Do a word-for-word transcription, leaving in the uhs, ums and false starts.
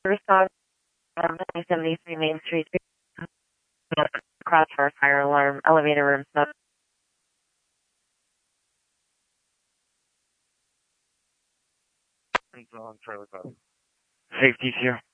Response, um, nine seventy-three Main Street, crossfire fire alarm, elevator room sub. Safety's here.